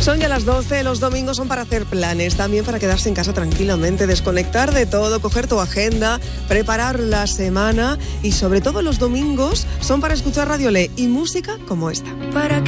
Son ya las 12, los domingos son para hacer planes, también para quedarse en casa tranquilamente, desconectar de todo, coger tu agenda, preparar la semana y sobre todo los domingos son para escuchar Radio Le y música como esta. ¿Para qué